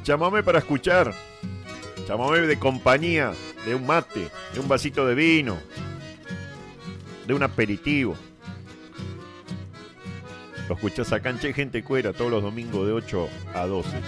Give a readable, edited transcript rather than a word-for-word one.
Chamamé para escuchar. Chamamé de compañía, de un mate, de un vasito de vino, de un aperitivo. Lo escuchás acá en Che Gente Cuera todos los domingos de 8 a 12.